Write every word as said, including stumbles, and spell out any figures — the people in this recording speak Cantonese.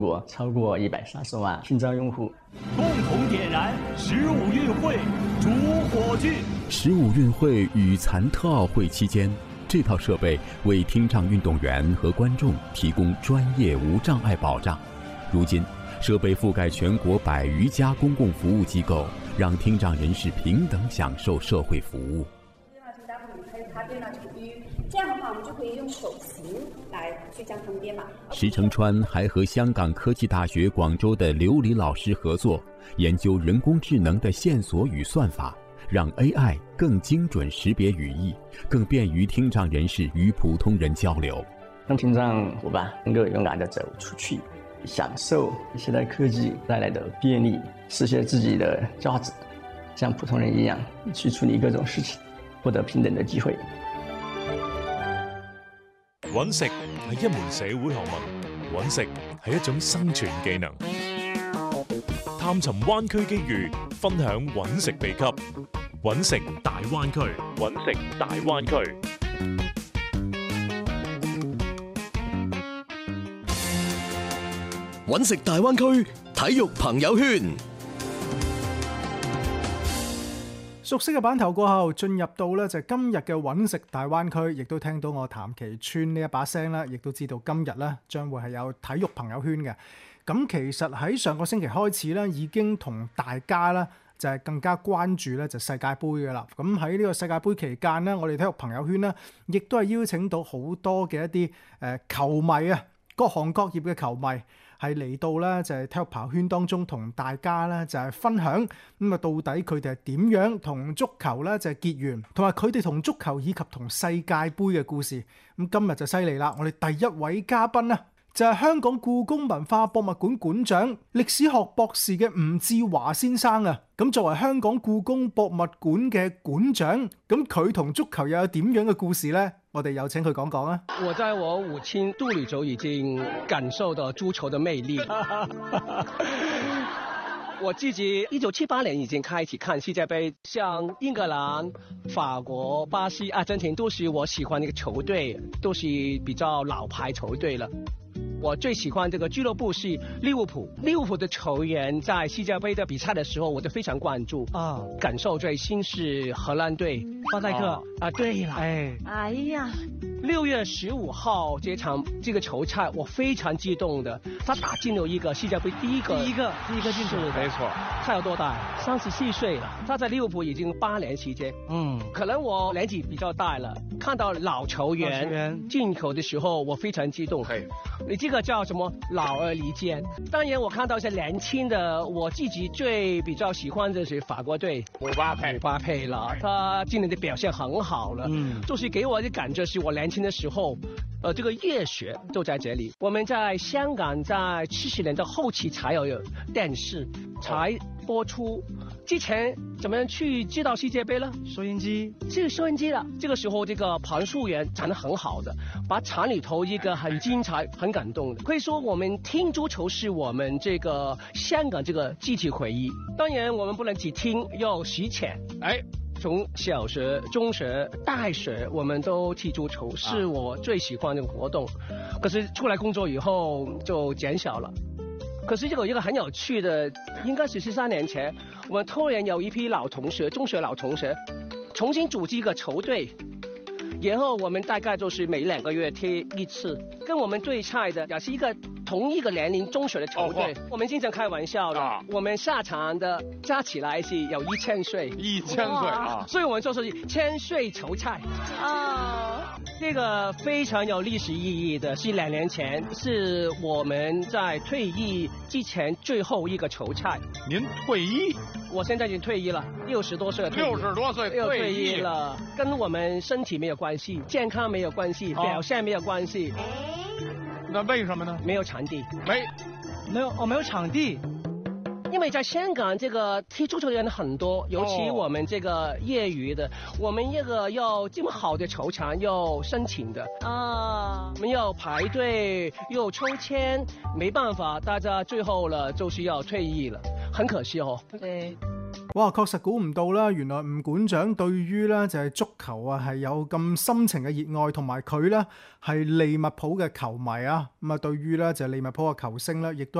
过超过一百三十万听障用户。 共同点燃十五运会主火炬。 十五运会与残特奥会期间，这套设备为听障运动员和观众提供专业无障碍保障。如今，设备覆盖全国百余家公共服务机构，让听障人士平等享受社会服务。 还有它电脑程序，这样的话我们就可以用手型来去将它们编码。 石成川还和香港科技大学广州的刘黎老师合作，研究人工智能的线索与算法，让 A I 更精准识别语义，更便于听障人士与普通人交流， 让听障伙伴能够勇敢地走出去，享受现代科技带来的便利，实现自己的价值，像普通人一样去處理各種事情，獲得平等的機會。 揾食係一門社會學問，揾食係一種生存技能。探尋灣區機遇，分享揾食秘笈。揾食大灣區，揾食大灣區。 揾食大灣區體育朋友圈。 熟悉嘅版頭過後，進入到咧就係今日嘅揾食大灣區，亦都聽到我譚其川呢一把聲啦，亦都知道今日咧將會係有體育朋友圈嘅。咁其實喺上個星期開始咧，已經同大家咧就係更加關注咧就世界盃嘅啦。咁喺呢個世界盃期間咧，我哋體育朋友圈咧亦都係邀請到好多嘅一啲誒球迷啊，各行各業嘅球迷。係嚟到咧，就係體育朋友圈當中同大家咧就係分享咁啊，到底佢哋係點樣同足球咧就係結緣，同埋佢哋同足球以及同世界盃嘅故事。咁今日就犀利啦！我哋第一位嘉賓啊，就係香港故宮文化博物館館長、歷史學博士嘅吳志華先生啊。咁作為香港故宮博物館嘅館長，咁佢同足球又有點樣嘅故事呢？我哋有請佢講講啊！ 我在我母親肚裏就已經感受到足球的魅力。我自己一九七八年已經開始看世界盃，像英格蘭、法國、巴西、阿根廷都是我喜歡的一個球隊，都是比較老牌球隊了。我最喜歡這個俱樂部是利物浦，利物浦的球員在世界盃的比賽的時候，我都非常關注啊。感受最新是荷蘭隊巴塞克啊， 啊對了， 哎， 哎呀， 六月十五號這場這個球賽，我非常激動的，他打進了一個世界盃第一個第一個第一個進球， 沒錯。他有多大？三十四歲了，他在利物浦已經八年時間。嗯，可能我年紀比較大了，看到老球員進球的時候，我非常激動。係，你這個叫什麼？老而彌堅。當然，我看到一些年輕的，我自己最比較喜歡的是法國隊，姆巴佩，姆巴佩了，他今年的表現很好了。嗯，就是給我的感覺是我年輕的時候，呃，這個熱血就在這裡。我們在香港在七十年的後期才有電視，才播出。之前怎麼樣去知道世界盃呢？ 收音機， 是收音機了。這個時候，這個彭淑媛講得很好的，把場裡頭一個很精彩、很感動的。可以說，我們聽足球是我們這個香港這個集體回憶。當然，我們不能只聽，要實踐。哎，從小學、中學、大學，我們都踢足球，是我最喜歡的活動。可是出來工作以後就減少了。可是這個有一個很有趣的，應該是十三年前，我們突然有一批老同學，中學老同學，重新組織一個球隊，然後我們大概就是每兩個月踢一次，跟我們對賽的也是一個同一個年齡中學的球隊。哦、我們經常開玩笑的，啊、我們下場的加起來是有一千歲， 一千歲啊！ 所以我們就是千歲球賽啊。這個非常有歷史意義的，是兩年前，是我們在退役之前最後一個球賽。 您退役？ 我現在已經退役了，六十多歲了。 六十多歲又退役了，跟我們身體沒有關係，健康沒有關係，哦、表現沒有關係。 那為什麼呢？ 沒有場地。 沒， 沒有哦，沒有場地。 因為在香港，這個踢足球的人很多，尤其我們這個業餘的，哦、我們一個要這麼好的球場要申請的啊，我們要排隊又抽籤，沒辦法，大家最後了就是要退役了，很可惜哦。 對， 哇，確實估唔到啦！原來吳館長對於咧就係足球啊係有咁深情嘅熱愛，同埋佢咧係利物浦嘅球迷啊。咁啊，對於咧就係利物浦嘅球星咧，亦都